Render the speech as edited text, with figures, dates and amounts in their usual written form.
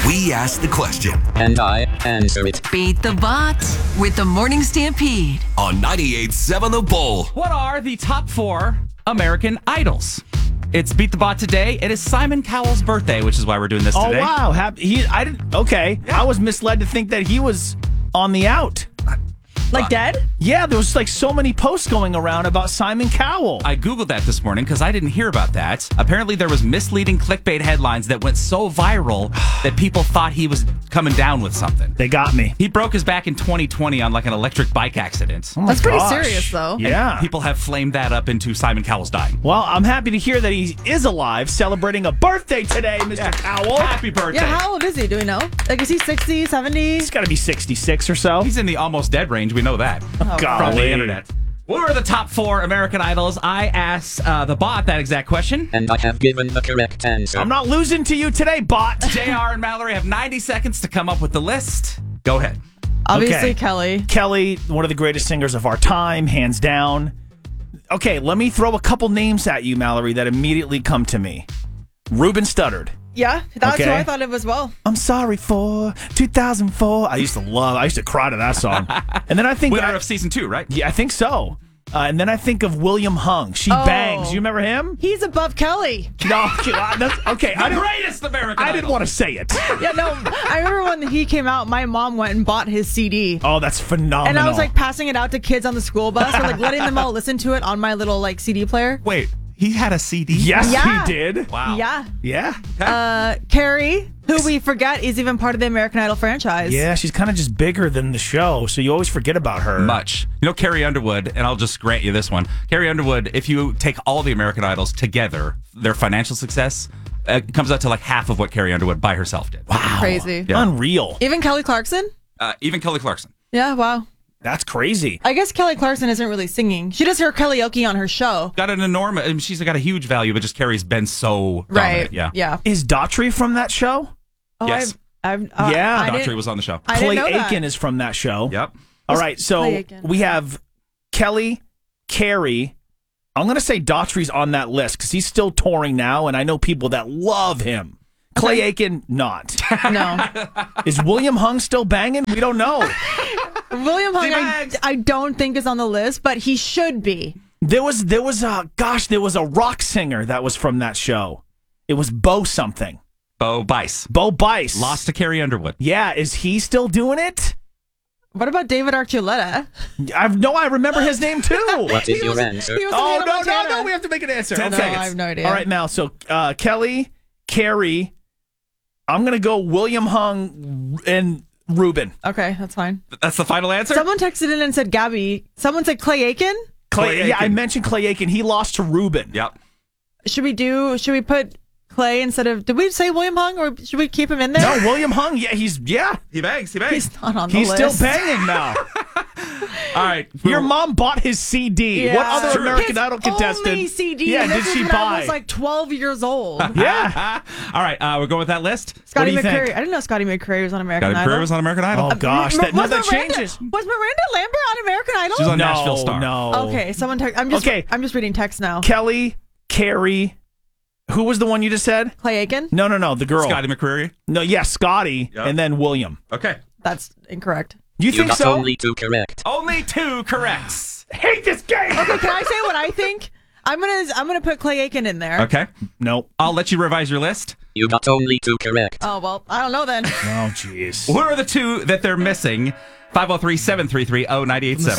We ask the question And I answer it. Beat the Bot with the Morning Stampede. on 98.7 The Bull. What are the top 4 American Idols? It's Beat the Bot today. It is Simon Cowell's birthday, which is why we're doing this today. Oh, wow. I didn't. Okay. I was misled to think that he was on the out. Like dead? Yeah, there was like so many posts going around about Simon Cowell. I Googled that this morning because I didn't hear about that. Apparently, there was misleading clickbait headlines that went so viral that people thought he was coming down with something. They got me. He broke his back in 2020 on like an electric bike accident. Oh my That's pretty gosh. serious, though. Yeah. People have flamed that up into Simon Cowell's dying. Well, I'm happy to hear that he is alive, celebrating a birthday today, Mr. Cowell. Happy birthday. Yeah, how old is he? Do we know? Like, is he 60, 70? He's got to be 66 or so. He's in the almost dead range. We know that. From the Golly. internet. What are the top 4 American Idols? I asked the bot that exact question. And I have given the correct answer. I'm not losing to you today, bot. JR and Mallory have 90 seconds to come up with the list. Go ahead. Obviously, Okay. Kelly. Kelly, one of the greatest singers of our time, hands down. Okay, let me throw a couple names at you, Mallory, that immediately come to me. Ruben Studdard. Yeah, that's Okay. who I thought of as well. I'm sorry for 2004. I used to cry to that song. And then I think, Winner of season 2, right? yeah, I think so. And then I think of William Hung. She Oh. bangs. You remember him? He's above Kelly. No, that's okay. The greatest American I Idol. didn't want to say it. Yeah, no, I remember when he came out, my mom went and bought his CD. Oh, that's phenomenal. And I was like passing it out to kids on the school bus, or like letting them all listen to it on my little like CD player. Wait, he had a CD? yes, Yeah. he did. Wow. Yeah. Yeah. Carrie, who we forget is even part of the American Idol franchise. Yeah, she's kind of just bigger than the show, so you always forget about her. Much. You know, Carrie Underwood, and I'll just grant you this one. Carrie Underwood, if you take all the American Idols together, their financial success comes out to like half of what Carrie Underwood by herself did. Wow. Crazy. Yeah. Unreal. Even Kelly Clarkson? Even Kelly Clarkson. Yeah, wow. That's crazy. I guess Kelly Clarkson isn't really singing. She does her karaoke on her show. Got an enormous, I mean, she's got a huge value, but just Carrie's been so dominant. Yeah. Yeah. Is Daughtry from that show? Oh, Yes. Yeah. I Daughtry didn't- was on the show. I didn't Clay know that. Aiken is from that show. Yep. All right, so Clay Aiken? we have Kelly, Carrie. I'm going to say Daughtry's on that list because he's still touring now, and I know people that love him. Clay Aiken, not. No. Is William Hung still banging? We don't know. William Hung, D-Bags. I don't think is on the list, but he should be. There was a rock singer that was from that show. It was Bo something. Bo Bice. Bo Bice. Lost to Carrie Underwood. Yeah, is he still doing it? What about David Archuleta? I remember his name too. What is your answer? He was in Oh, Hannah no, Montana. we have to make an answer. 10 Okay. seconds. I have no idea. All right, Mal. So Kelly, Carrie, I'm going to go William Hung and Ruben. Okay, that's fine. That's the final answer? Someone texted in and said Gabby. Someone said Clay Aiken. Clay Yeah, I Aiken. mentioned Clay Aiken. He lost to Ruben. Yep. Should we put Clay instead of, did we say William Hung, or should we keep him in there? No, William Hung. Yeah, He bangs. He bangs. He's not on the he's list. still banging now. All right. Your mom bought his CD. Yeah. What other His American Idol contestant? only CD. Yeah, did This is she when I buy? was like 12 years old. Yeah. All right. We're going with that list. Scotty do you think? McCreery. I didn't know Scotty McCreery was on American Scotty Idol. McCreery was on American Idol. Oh gosh, that Was changes. Was Miranda Lambert on American Idol? She's on No, Nashville Star. no. Okay, someone text. Okay. I'm just reading text now. Kelly, Carrie. Who was the one you just said? Clay Aiken? No, the girl. Scotty McCreery. No, yeah, Scotty, Yep. and then William. Okay. That's incorrect. You You think got so? only 2 correct. Only 2 corrects. Hate this game. Okay, can I say what I think? I'm gonna put Clay Aiken in there. Okay. Nope. I'll let you revise your list. You got only 2 correct. Oh well, I don't know then. Oh, jeez. What are the 2 that they're missing? 503-733-0987.